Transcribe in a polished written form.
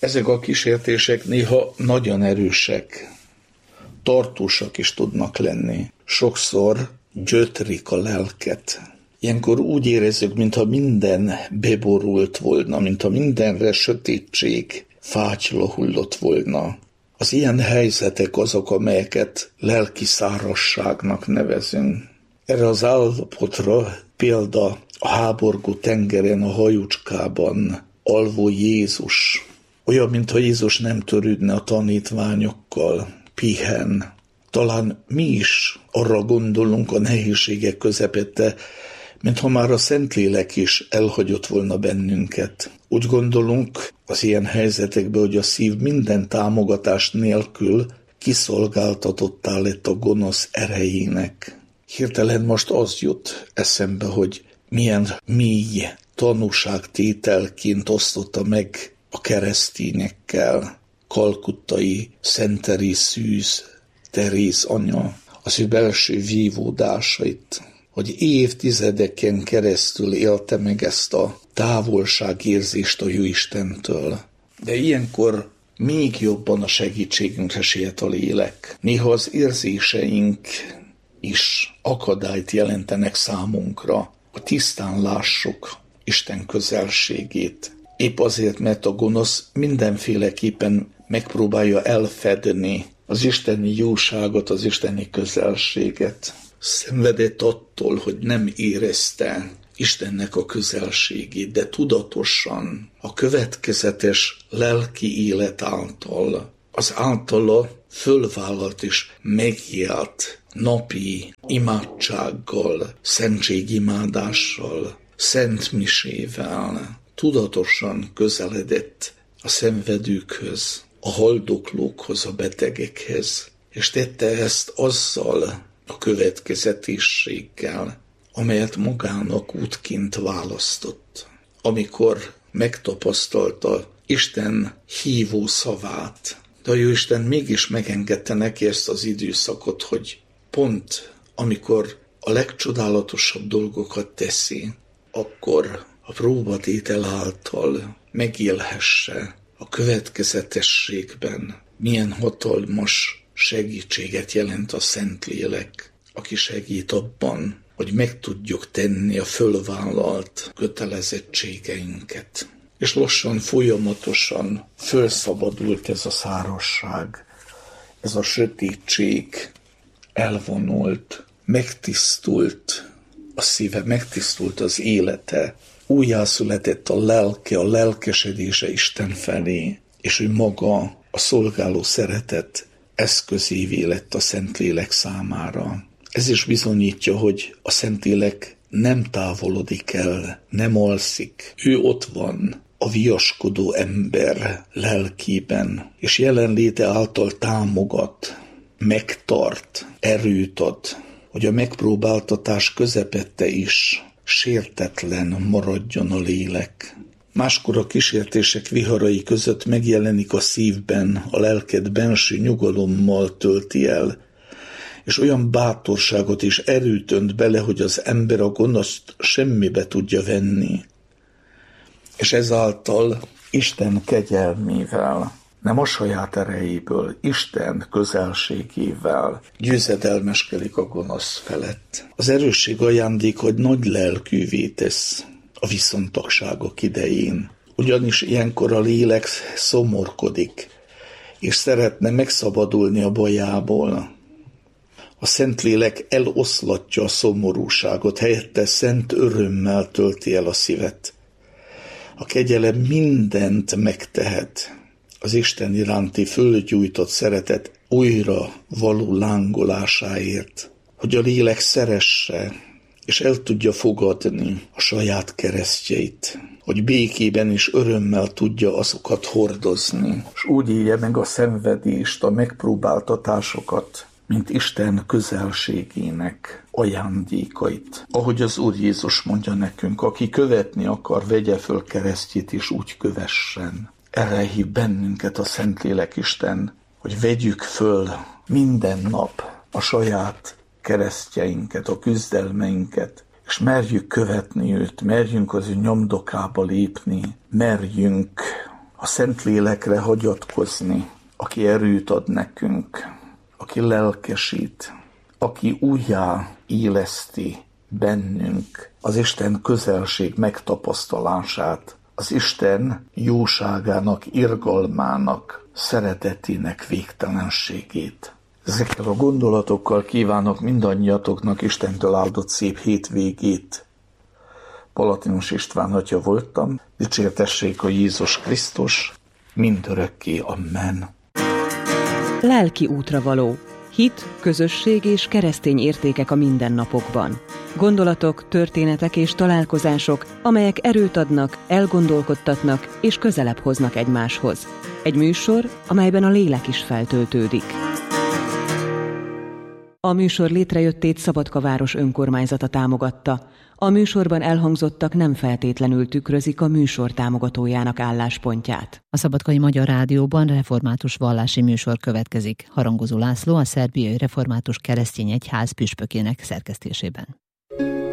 Ezek a kísértések néha nagyon erősek, tartósak is tudnak lenni. Sokszor gyötrik a lelket. Ilyenkor úgy érezzük, mintha minden beborult volna, mintha mindenre sötétség, fátyla hullott volna. Az ilyen helyzetek azok, amelyeket lelki szárazságnak nevezünk. Erre az állapotra példa a háborgó tengeren, a hajócskában alvó Jézus. Olyan, mintha Jézus nem törődne a tanítványokkal, pihen. Talán mi is arra gondolunk a nehézségek közepette, mintha már a Szentlélek is elhagyott volna bennünket. Úgy gondolunk az ilyen helyzetekben, hogy a szív minden támogatás nélkül kiszolgáltatottá lett a gonosz erejének. Hirtelen most az jut eszembe, hogy milyen mély tanúságtételként osztotta meg a keresztényekkel kalkuttai Szent Teréz Szűz Teréz anya az ő belső vívódásait, hogy évtizedeken keresztül élte meg ezt a távolságérzést a Jóistentől. De ilyenkor még jobban a segítségünkre siet a lélek. Néha az érzéseink is akadályt jelentenek számunkra, hogy tisztán lássuk Isten közelségét. Épp azért, mert a gonosz mindenféleképpen megpróbálja elfedni az isteni jóságot, az isteni közelséget. Szenvedett attól, hogy nem érezte Istennek a közelségét, de tudatosan a következetes lelki élet által, az általa fölvállalt és megélt napi imádsággal, szentségimádással, szentmisével tudatosan közeledett a szenvedőkhöz, a haldoklókhoz, a betegekhez, és tette ezt azzal a következetességgel, amelyet magának útként választott. Amikor megtapasztalta Isten hívó szavát, de a Jóisten mégis megengedte neki ezt az időszakot, hogy pont amikor a legcsodálatosabb dolgokat teszi, akkor a próbatétel által megélhesse a következetességben, milyen hatalmas segítséget jelent a Szentlélek, aki segít abban, hogy meg tudjuk tenni a fölvállalt kötelezettségeinket. És lassan, folyamatosan fölszabadult ez a szárazság, ez a sötétség elvonult, megtisztult a szíve, megtisztult az élete, újjászületett a lelke, a lelkesedése Isten felé, és ő maga a szolgáló szeretet eszközévé lett a Szentlélek számára. Ez is bizonyítja, hogy a Szentlélek nem távolodik el, nem alszik. Ő ott van a viaskodó ember lelkében, és jelenléte által támogat, megtart, erőt ad, hogy a megpróbáltatás közepette is sértetlen maradjon a lélek. Máskor a kísértések viharai között megjelenik a szívben, a lelked benső nyugalommal tölti el, és olyan bátorságot és erőt önt bele, hogy az ember a gonoszt semmibe tudja venni. És ezáltal Isten kegyelmével, nem a saját erejéből, Isten közelségével győzedelmeskedik a gonosz felett. Az erősség ajándék, hogy nagy lelkűvé tesz a viszontagságok idején. Ugyanis ilyenkor a lélek szomorkodik, és szeretne megszabadulni a bajából. A Szentlélek eloszlatja a szomorúságot, helyette szent örömmel tölti el a szívet. A kegyelem mindent megtehet. Az Isten iránti fölgyújtott szeretet újra való lángolásáért, hogy a lélek szeresse, és el tudja fogadni a saját keresztjeit, hogy békében és örömmel tudja azokat hordozni, és úgy élje meg a szenvedést, a megpróbáltatásokat, mint Isten közelségének ajándékait. Ahogy az Úr Jézus mondja nekünk, aki követni akar, vegye föl keresztjét, és úgy kövessen. Erre hív bennünket a Szentlélek Isten, hogy vegyük föl minden nap a saját keresztjeinket, a küzdelmeinket, és merjük követni őt, merjünk az ő nyomdokába lépni, merjünk a Szentlélekre hagyatkozni, aki erőt ad nekünk, aki lelkesít, aki újjá éleszti bennünk az Isten közelség megtapasztalását, az Isten jóságának, irgalmának, szeretetének végtelenségét. Ezekkel a gondolatokkal kívánok mindannyiatoknak Istentől áldott szép hétvégét. Palatinos István atya voltam, dicsértessék a Jézus Krisztus, mindörökké, amen. Lelki útra való. Hit, közösség és keresztény értékek a mindennapokban. Gondolatok, történetek és találkozások, amelyek erőt adnak, elgondolkodtatnak és közelebb hoznak egymáshoz. Egy műsor, amelyben a lélek is feltöltődik. A műsor létrejöttét Szabadkaváros önkormányzata támogatta. A műsorban elhangzottak nem feltétlenül tükrözik a műsor támogatójának álláspontját. A Szabadkai Magyar Rádióban református vallási műsor következik. Harangozó László a Szerbiai Református Keresztény Egyház püspökének szerkesztésében.